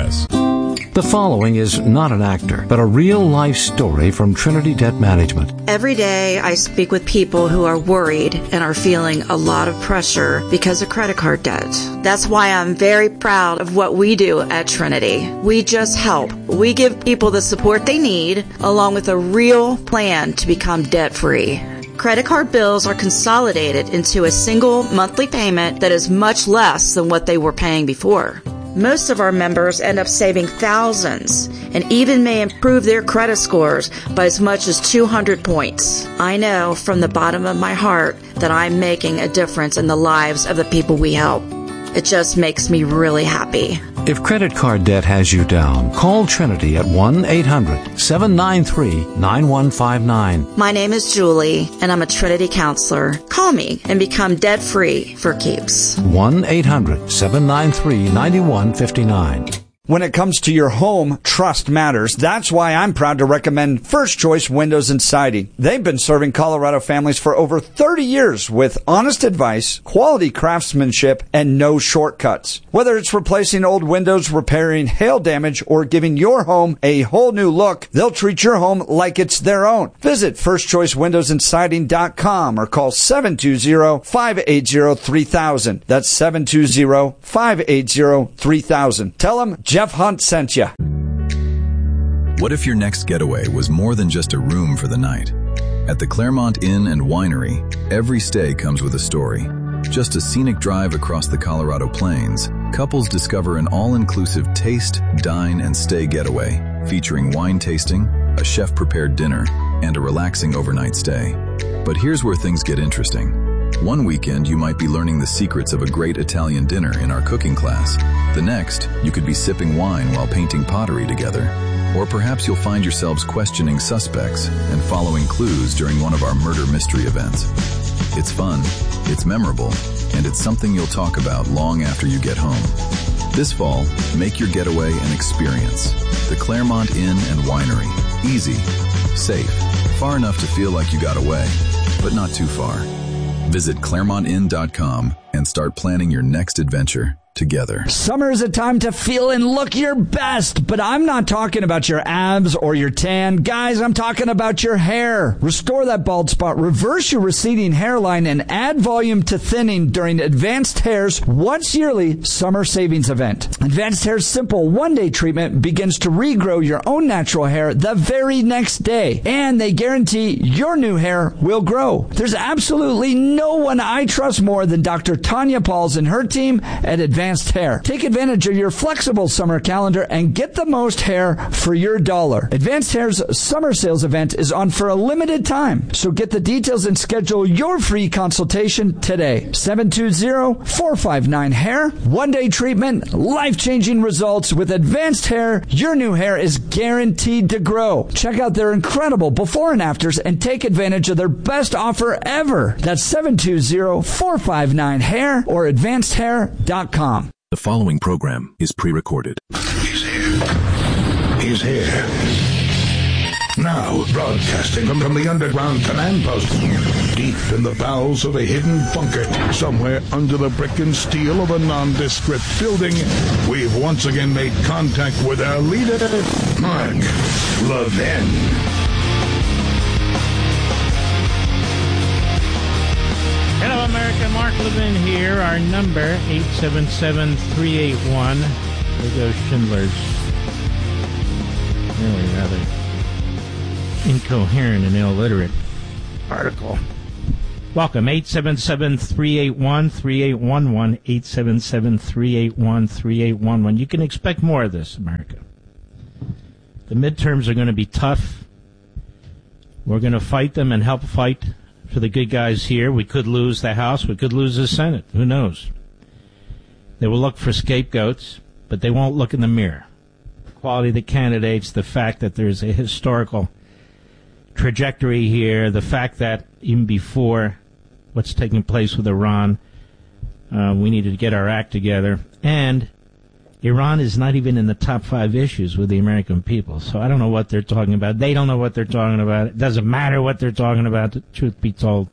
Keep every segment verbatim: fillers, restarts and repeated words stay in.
process. The following is not an actor, but a real-life story from Trinity Debt Management. Every day I speak with people who are worried and are feeling a lot of pressure because of credit card debt. That's why I'm very proud of what we do at Trinity. We just help. We give people the support they need, along with a real plan to become debt-free. Credit card bills are consolidated into a single monthly payment that is much less than what they were paying before. Most of our members end up saving thousands and even may improve their credit scores by as much as two hundred points. I know from the bottom of my heart that I'm making a difference in the lives of the people we help. It just makes me really happy. If credit card debt has you down, call Trinity at one eight hundred seven nine three nine one five nine. My name is Julie, and I'm a Trinity counselor. Call me and become debt-free for keeps. one eight hundred seven nine three nine one five nine. When it comes to your home, trust matters. That's why I'm proud to recommend First Choice Windows and Siding. They've been serving Colorado families for over thirty years with honest advice, quality craftsmanship, and no shortcuts. Whether it's replacing old windows, repairing hail damage, or giving your home a whole new look, they'll treat your home like it's their own. Visit first choice windows and siding dot com or call seven two zero five eight zero three thousand. That's seven two zero five eight zero three thousand. Tell them Jeff Hunt sent you. What if your next getaway was more than just a room for the night? At the Claremont Inn and Winery, every stay comes with a story. Just a scenic drive across the Colorado Plains, couples discover an all-inclusive taste, dine, and stay getaway, featuring wine tasting, a chef-prepared dinner, and a relaxing overnight stay. But here's where things get interesting. One weekend, you might be learning the secrets of a great Italian dinner in our cooking class. The next, you could be sipping wine while painting pottery together. Or perhaps you'll find yourselves questioning suspects and following clues during one of our murder mystery events. It's fun, it's memorable, and it's something you'll talk about long after you get home. This fall, make your getaway an experience. The Claremont Inn and Winery. Easy, safe, far enough to feel like you got away, but not too far. Visit claremont inn dot com and start planning your next adventure together. Summer is a time to feel and look your best, but I'm not talking about your abs or your tan. Guys, I'm talking about your hair. Restore that bald spot, reverse your receding hairline, and add volume to thinning during Advanced Hair's once yearly summer savings event. Advanced Hair's simple one-day treatment begins to regrow your own natural hair the very next day, and they guarantee your new hair will grow. There's absolutely no one I trust more than Doctor Tanya Pauls and her team at Advanced Advanced Hair. Take advantage of your flexible summer calendar and get the most hair for your dollar. Advanced Hair's summer sales event is on for a limited time, so get the details and schedule your free consultation today. seven two zero four five nine hair. One-day treatment, life-changing results. With Advanced Hair, your new hair is guaranteed to grow. Check out their incredible before and afters and take advantage of their best offer ever. That's seven two zero four five nine hair or advanced hair dot com. The following program is pre-recorded. He's here. He's here. Now, broadcasting from, from the underground command post, deep in the bowels of a hidden bunker, somewhere under the brick and steel of a nondescript building, we've once again made contact with our leader, Mark Levin. Hello, America. Mark Levin here. Our number, eight seven seven, three eight one. There goes Schindler's really rather incoherent and illiterate article. Welcome, eight seven seven, three eight one, three eight one one, eight seven seven, three eight one, three eight one one. You can expect more of this, America. The midterms are going to be tough. We're going to fight them and help fight for the good guys here. We could lose the House. We could lose the Senate. Who knows? They will look for scapegoats, but they won't look in the mirror. The quality of the candidates, the fact that there's a historical trajectory here, the fact that even before what's taking place with Iran, uh, we needed to get our act together. And Iran is not even in the top five issues with the American people. So I don't know what they're talking about. They don't know what they're talking about. It doesn't matter what they're talking about, the truth be told.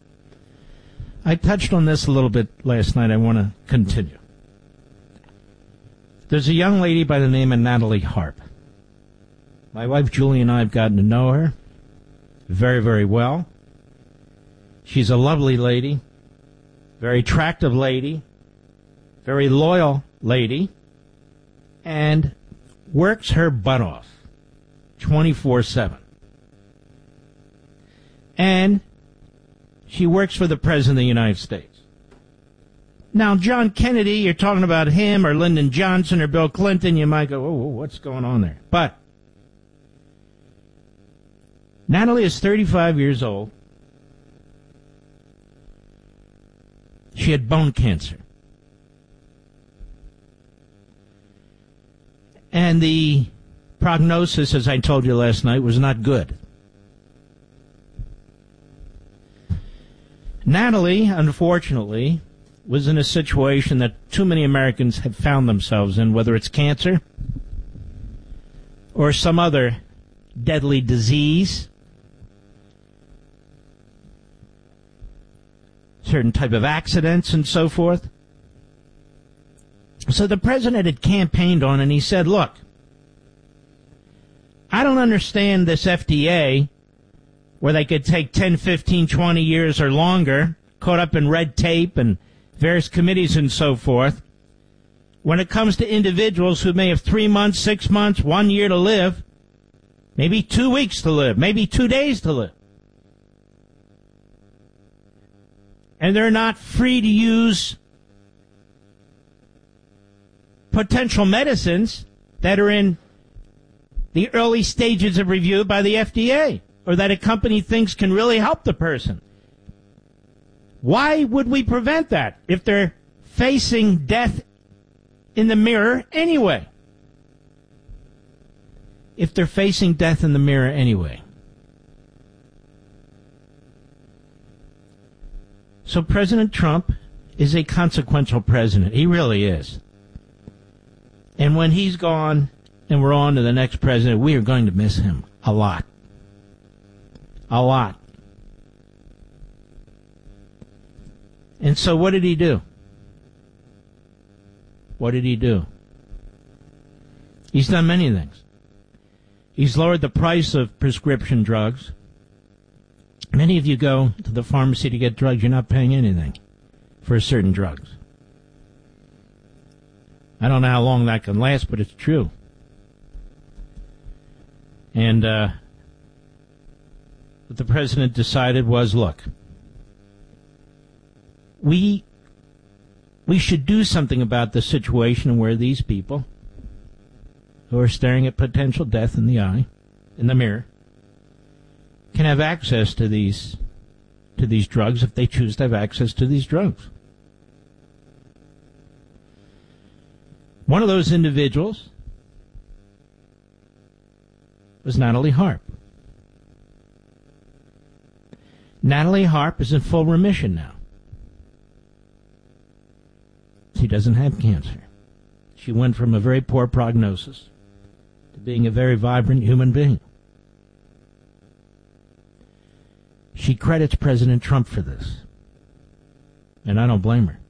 I touched on this a little bit last night. I want to continue. There's a young lady by the name of Natalie Harp. My wife Julie and I have gotten to know her very, very well. She's a lovely lady, very attractive lady, very loyal lady, and works her butt off twenty-four seven. And she works for the President of the United States. Now, John Kennedy, you're talking about him or Lyndon Johnson or Bill Clinton, you might go, oh, what's going on there? But Natalie is thirty-five years old. She had bone cancer. And the prognosis, as I told you last night, was not good. Natalie, unfortunately, was in a situation that too many Americans have found themselves in, whether it's cancer or some other deadly disease, certain type of accidents and so forth. So the president had campaigned on, and he said, look, I don't understand this F D A where they could take ten, fifteen, twenty years or longer, caught up in red tape and various committees and so forth, when it comes to individuals who may have three months, six months, one year to live, maybe two weeks to live, maybe two days to live. And they're not free to use potential medicines that are in the early stages of review by the F D A, or that a company thinks can really help the person. Why would we prevent that if they're facing death in the mirror anyway? If they're facing death in the mirror anyway. So President Trump is a consequential president. He really is. And when he's gone and we're on to the next president, we are going to miss him a lot. A lot. And so what did he do? What did he do? He's done many things. He's lowered the price of prescription drugs. Many of you go to the pharmacy to get drugs, you're not paying anything for certain drugs. I don't know how long that can last, but it's true. And uh, what the president decided was, look, we we should do something about the situation where these people who are staring at potential death in the eye, in the mirror, can have access to these to these drugs if they choose to have access to these drugs. One of those individuals was Natalie Harp. Natalie Harp is in full remission now. She doesn't have cancer. She went from a very poor prognosis to being a very vibrant human being. She credits President Trump for this. And I don't blame her.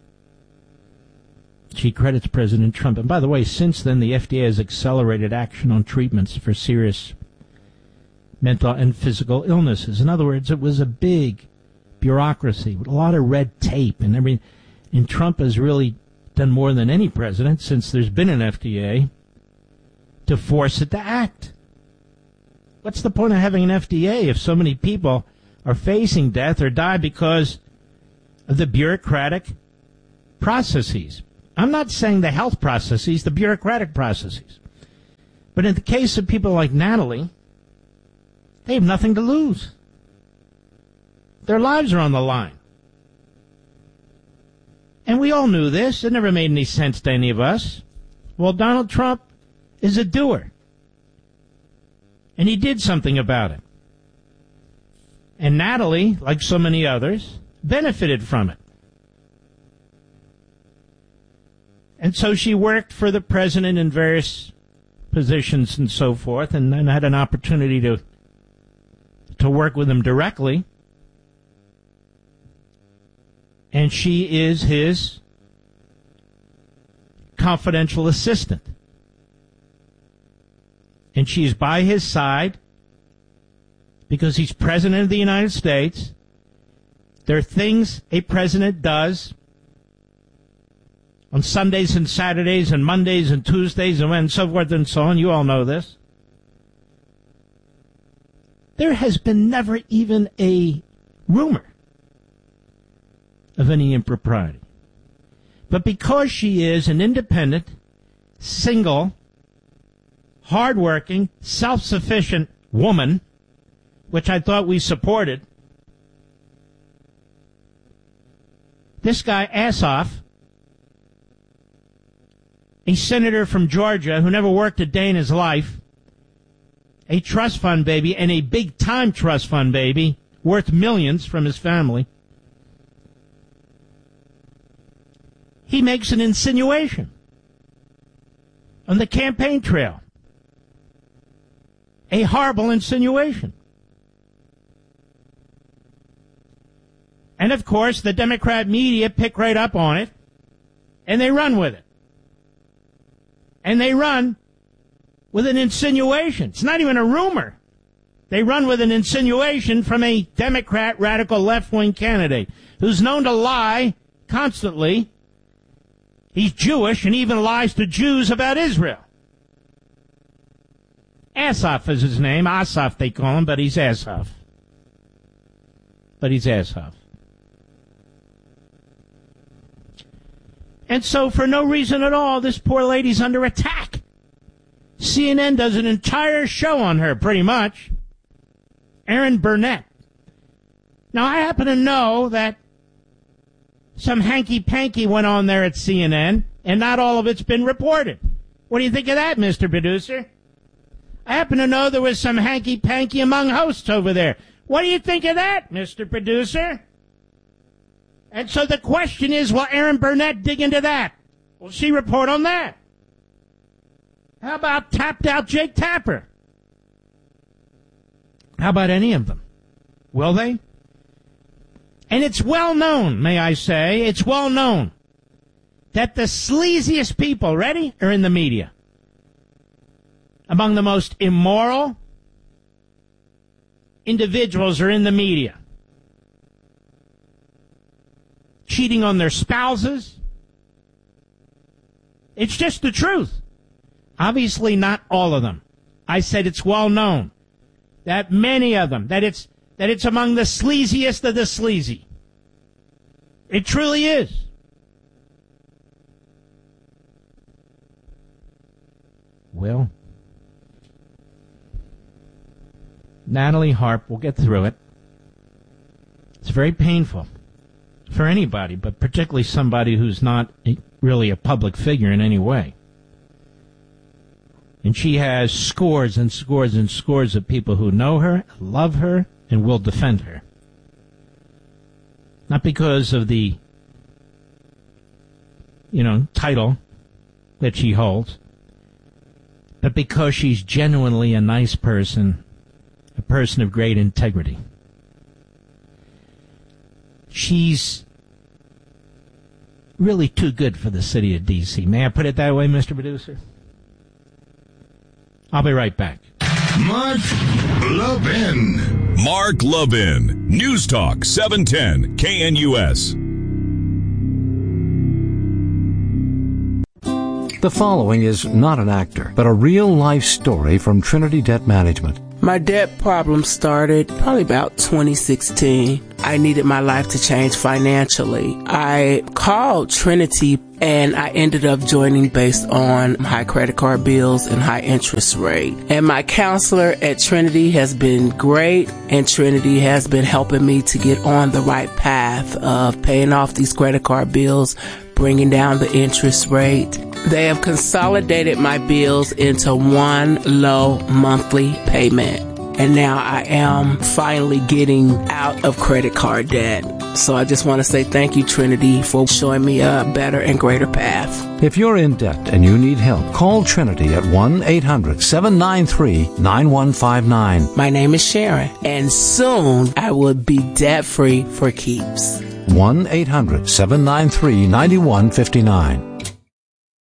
She credits President Trump. And by the way, since then, the F D A has accelerated action on treatments for serious mental and physical illnesses. In other words, it was a big bureaucracy with a lot of red tape and everything. And Trump has really done more than any president since there's been an F D A to force it to act. What's the point of having an F D A if so many people are facing death or die because of the bureaucratic processes? I'm not saying the health processes, the bureaucratic processes. But in the case of people like Natalie, they have nothing to lose. Their lives are on the line. And we all knew this. It never made any sense to any of us. Well, Donald Trump is a doer. And he did something about it. And Natalie, like so many others, benefited from it. And so she worked for the president in various positions and so forth, and then had an opportunity to to work with him directly. And she is his confidential assistant. And she's by his side because he's president of the United States. There are things a president does on Sundays and Saturdays and Mondays and Tuesdays and when so forth and so on. You all know this. There has been never even a rumor of any impropriety. But because she is an independent, single, hardworking, self-sufficient woman, which I thought we supported, this guy, Assoff, a senator from Georgia who never worked a day in his life, a trust fund baby, and a big-time trust fund baby, worth millions from his family, he makes an insinuation on the campaign trail. A horrible insinuation. And, of course, the Democrat media pick right up on it, and they run with it. And they run with an insinuation. It's not even a rumor. They run with an insinuation from a Democrat radical left-wing candidate who's known to lie constantly. He's Jewish and even lies to Jews about Israel. Assoff is his name. Assoff they call him, but he's Assoff. But he's Assoff. And so for no reason at all, this poor lady's under attack. C N N does an entire show on her, pretty much. Erin Burnett. Now, I happen to know that some hanky-panky went on there at C N N, and not all of it's been reported. What do you think of that, Mister Producer? I happen to know there was some hanky-panky among hosts over there. What do you think of that, Mister Producer? And so the question is, will Erin Burnett dig into that? Will she report on that? How about tapped-out Jake Tapper? How about any of them? Will they? And it's well known, may I say, it's well known that the sleaziest people, ready, are in the media. Among the most immoral individuals are in the media. Cheating on their spouses. It's just the truth. Obviously not all of them. I said it's well known that many of them, that it's that it's among the sleaziest of the sleazy. It truly is. Well, Natalie Harp, we'll get through it. It's very painful for anybody, but particularly somebody who's not really a public figure in any way. And she has scores and scores and scores of people who know her, love her, and will defend her. Not because of the, you know, title that she holds, but because she's genuinely a nice person, a person of great integrity. She's really too good for the city of D C. May I put it that way, Mister Producer? I'll be right back. Mark Levin. Mark Levin. News Talk seven ten K N U S. The following is not an actor, but a real-life story from Trinity Debt Management. My debt problem started probably about twenty sixteen. I needed my life to change financially. I called Trinity and I ended up joining based on high credit card bills and high interest rate. And my counselor at Trinity has been great, and Trinity has been helping me to get on the right path of paying off these credit card bills, bringing down the interest rate. They have consolidated my bills into one low monthly payment. And now I am finally getting out of credit card debt. So I just want to say thank you, Trinity, for showing me a better and greater path. If you're in debt and you need help, call Trinity at one eight hundred seven nine three nine one five nine. My name is Sharon, and soon I will be debt-free for keeps. one eight hundred seven nine three nine one five nine.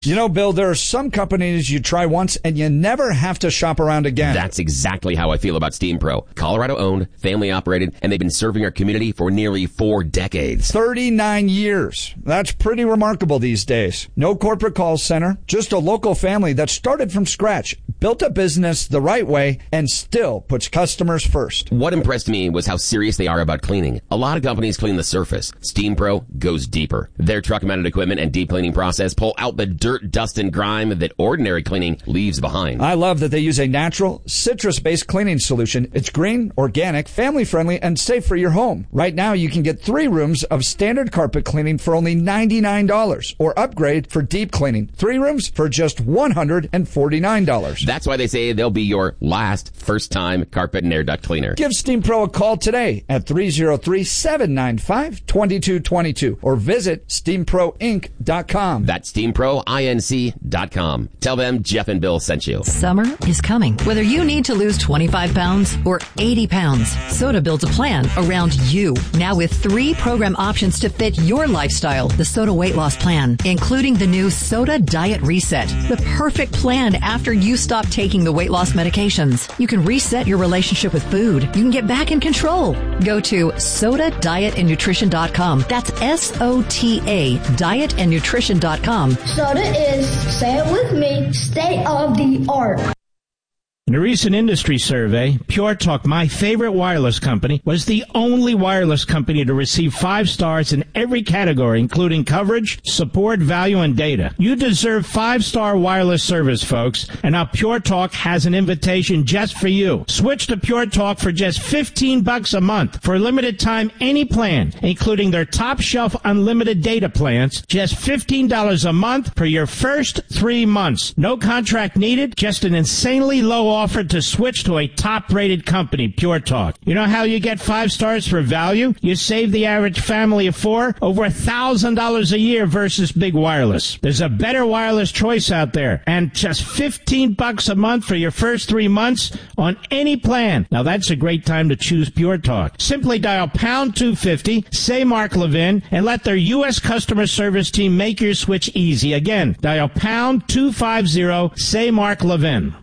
You know, Bill, there are some companies you try once and you never have to shop around again. That's exactly how I feel about Steam Pro. Colorado owned, family operated, and they've been serving our community for nearly four decades. thirty-nine years. That's pretty remarkable these days. No corporate call center, just a local family that started from scratch, built a business the right way, and still puts customers first. What impressed me was how serious they are about cleaning. A lot of companies clean the surface. Steam Pro goes deeper. Their truck-mounted equipment and deep cleaning process pull out the dirt, dust, and grime that ordinary cleaning leaves behind. I love that they use a natural, citrus-based cleaning solution. It's green, organic, family-friendly, and safe for your home. Right now, you can get three rooms of standard carpet cleaning for only ninety-nine dollars, or upgrade for deep cleaning. Three rooms for just one hundred forty-nine dollars. That's why they say they'll be your last first-time carpet and air duct cleaner. Give Steam Pro a call today at three oh three, seven nine five, two two two two or visit steam pro inc dot com. That's steam pro inc dot com. Tell them Jeff and Bill sent you. Summer is coming. Whether you need to lose twenty-five pounds or eighty pounds, Soda builds a plan around you. Now with three program options to fit your lifestyle. The Soda Weight Loss Plan, including the new Soda Diet Reset. The perfect plan after you stop taking the weight loss medications. You can reset your relationship with food. You can get back in control. Go to soda diet and nutrition dot com. That's S O T A, diet and nutrition dot com. Soda is, say it with me, state of the art. In a recent industry survey, Pure Talk, my favorite wireless company, was the only wireless company to receive five stars in every category, including coverage, support, value, and data. You deserve five-star wireless service, folks, and now Pure Talk has an invitation just for you. Switch to Pure Talk for just fifteen bucks a month. For a limited time, any plan, including their top-shelf unlimited data plans, just fifteen dollars a month for your first three months. No contract needed, just an insanely low offer to switch to a top-rated company, Pure Talk. You know how you get five stars for value? You save the average family of four over one thousand dollars a year versus big wireless. There's a better wireless choice out there, and just fifteen bucks a month for your first three months on any plan. Now that's a great time to choose Pure Talk. Simply dial pound two fifty, say Mark Levin, and let their U S customer service team make your switch easy. Again, dial pound two fifty, say Mark Levin.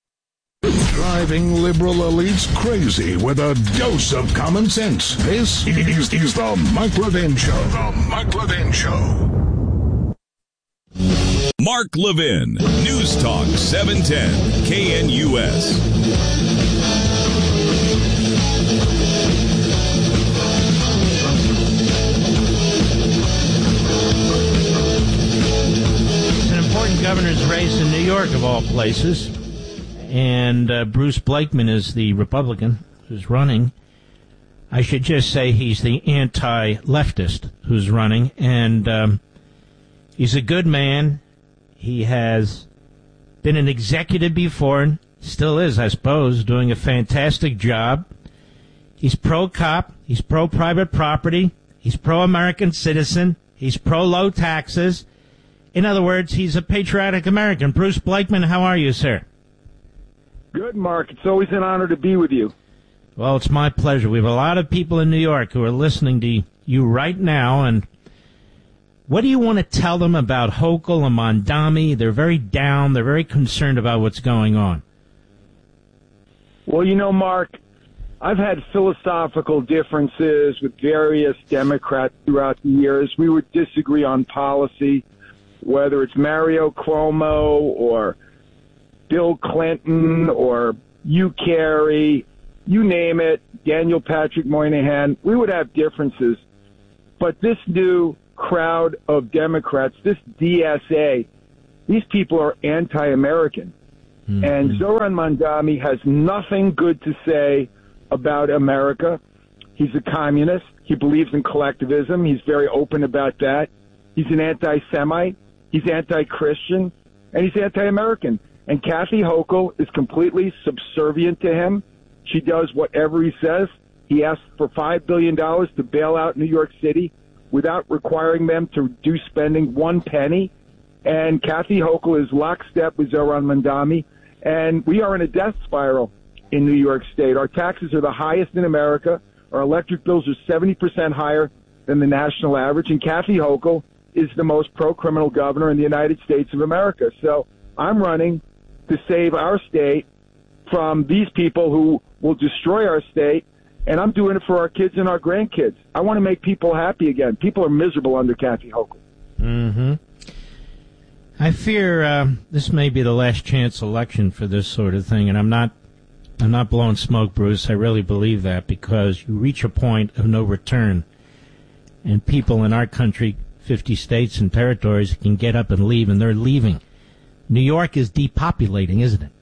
Driving liberal elites crazy with a dose of common sense. This is, is the Mike Levin Show. The Mike Levin Show. Mark Levin, News Talk seven ten, K N U S. It's an important governor's race in New York, of all places. And uh, Bruce Blakeman is the Republican who's running. I should just say he's the anti-leftist who's running. And um, he's a good man. He has been an executive before, and still is, I suppose, doing a fantastic job. He's pro-cop. He's pro-private property. He's pro-American citizen. He's pro-low taxes. In other words, he's a patriotic American. Bruce Blakeman, how are you, sir? Good, Mark. It's always an honor to be with you. Well, it's my pleasure. We have a lot of people in New York who are listening to you right now, and what do you want to tell them about Hochul and Mamdani? They're very down. They're very concerned about what's going on. Well, you know, Mark, I've had philosophical differences with various Democrats throughout the years. We would disagree on policy, whether it's Mario Cuomo or Bill Clinton or you, Kerry, you name it, Daniel Patrick Moynihan, we would have differences. But this new crowd of Democrats, this D S A, these people are anti-American. Mm-hmm. And Zoran Mamdani has nothing good to say about America. He's a communist. He believes in collectivism. He's very open about that. He's an anti-Semite. He's anti-Christian. And he's anti-American. And Kathy Hochul is completely subservient to him. She does whatever he says. He asked for five billion dollars to bail out New York City without requiring them to do spending one penny. And Kathy Hochul is lockstep with Zoran Mamdani. And we are in a death spiral in New York State. Our taxes are the highest in America. Our electric bills are seventy percent higher than the national average. And Kathy Hochul is the most pro-criminal governor in the United States of America. So I'm running to save our state from these people who will destroy our state, and I'm doing it for our kids and our grandkids. I want to make people happy again. People are miserable under Kathy Hochul. Mm-hmm. I fear uh, this may be the last chance election for this sort of thing, and I'm not I'm not blowing smoke, Bruce. I really believe that, because you reach a point of no return, and people in our country, fifty states and territories, can get up and leave, and they're leaving. New York is depopulating, isn't it?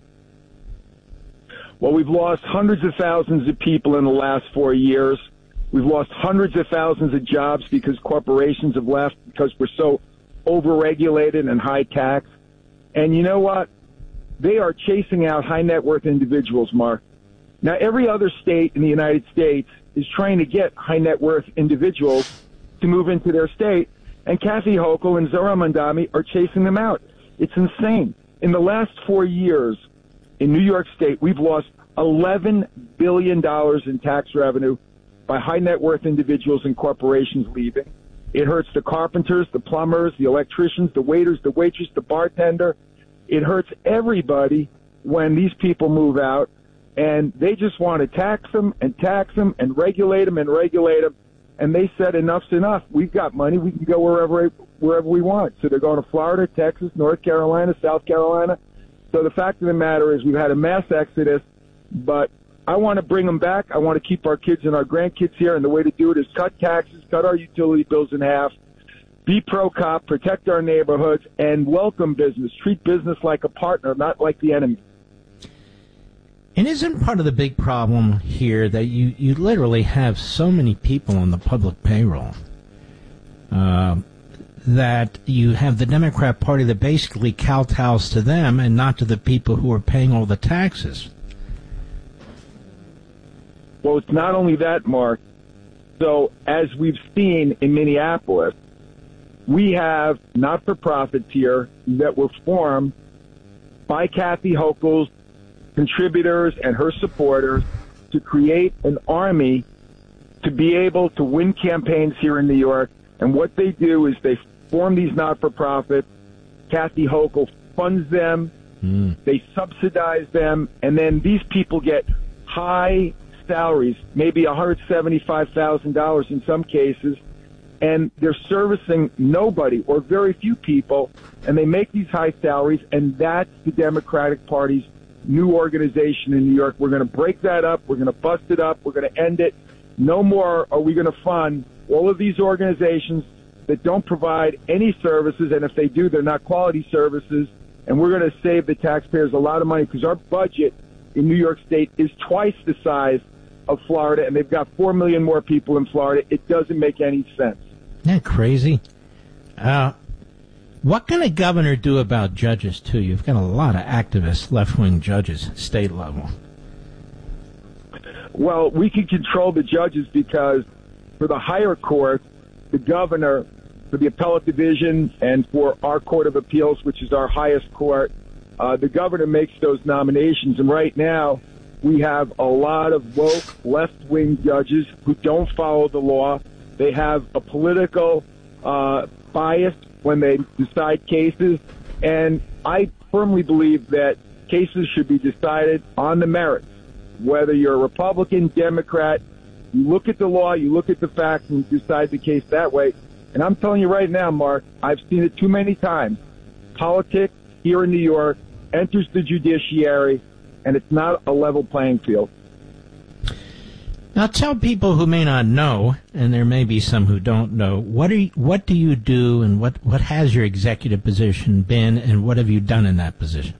Well, we've lost hundreds of thousands of people in the last four years. We've lost hundreds of thousands of jobs because corporations have left, because we're so overregulated and high tax. And you know what? They are chasing out high net worth individuals, Mark. Now, every other state in the United States is trying to get high net worth individuals to move into their state, and Kathy Hochul and Zohran Mamdani are chasing them out. It's insane. In the last four years in New York State, we've lost eleven billion dollars in tax revenue by high net worth individuals and corporations leaving. It hurts the carpenters, the plumbers, the electricians, the waiters, the waitress, the bartender. It hurts everybody when these people move out, and they just want to tax them and tax them and regulate them and regulate them. And they said, enough's enough. We've got money. We can go wherever wherever we want. So they're going to Florida, Texas, North Carolina, South Carolina. So the fact of the matter is we've had a mass exodus, but I want to bring them back. I want to keep our kids and our grandkids here, and the way to do it is cut taxes, cut our utility bills in half, be pro-cop, protect our neighborhoods, and welcome business. Treat business like a partner, not like the enemy. And isn't part of the big problem here that you, you literally have so many people on the public payroll uh, that you have the Democrat Party that basically kowtows to them and not to the people who are paying all the taxes? Well, it's not only that, Mark. So as we've seen in Minneapolis, we have not-for-profits here that were formed by Kathy Hochul's contributors and her supporters to create an army to be able to win campaigns here in New York. And what they do is they form these not-for-profits. Kathy Hochul funds them. Mm. They subsidize them. And then these people get high salaries, maybe one hundred seventy-five thousand dollars in some cases, and they're servicing nobody or very few people, and they make these high salaries, and that's the Democratic Party's new organization in New York. We're going to break that up. We're going to bust it up. We're going to end it. No more are we going to fund all of these organizations that don't provide any services, and if they do, they're not quality services, and we're going to save the taxpayers a lot of money because our budget in New York State is twice the size of Florida, and they've got four million more people in Florida. It doesn't make any sense. Isn't that crazy? Uh, what can a governor do about judges, too? You've got a lot of activist left-wing judges, state level. Well, we can control the judges because for the higher court, the governor, for the appellate division, and for our Court of Appeals, which is our highest court, uh, the governor makes those nominations. And right now, we have a lot of woke left-wing judges who don't follow the law. They have a political uh, bias when they decide cases. And I firmly believe that cases should be decided on the merits. Whether you're a Republican, Democrat, you look at the law, you look at the facts, and you decide the case that way. And I'm telling you right now, Mark, I've seen it too many times. Politics here in New York enters the judiciary, and it's not a level playing field. Now, tell people who may not know, and there may be some who don't know, what are you, what do you do, and what, what has your executive position been, and what have you done in that position?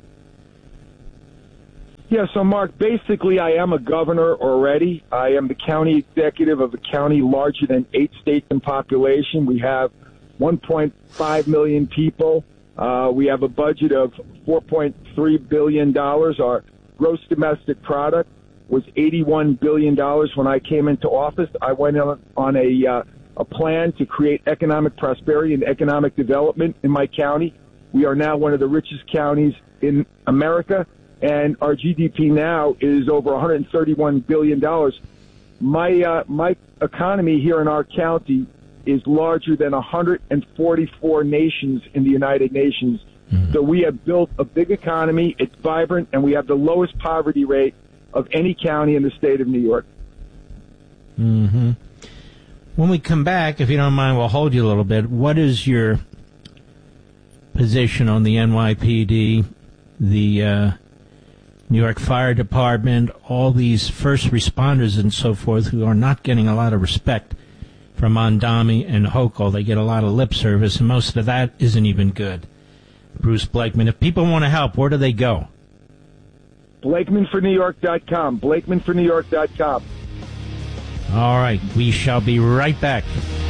Yeah, so, Mark, basically I am a governor already. I am the county executive of a county larger than eight states in population. We have one point five million people. Uh, we have a budget of four point three billion dollars. Our gross domestic product was eighty-one billion dollars when I came into office. I went on, on a, uh, a plan to create economic prosperity and economic development in my county. We are now one of the richest counties in America, and our G D P now is over one hundred thirty-one billion dollars. My, uh, my economy here in our county is larger than one hundred forty-four nations in the United Nations. Mm-hmm. So we have built a big economy. It's vibrant, and we have the lowest poverty rate of any county in the state of New York. Mm-hmm. When we come back, if you don't mind, we'll hold you a little bit. What is your position on the N Y P D, the uh, New York Fire Department, all these first responders and so forth who are not getting a lot of respect from Mondami and Hochul? They get a lot of lip service, and most of that isn't even good. Bruce Blakeman, if people want to help, where do they go? Blakeman for New York dot com. Blakeman for New York dot com. All right, we shall be right back.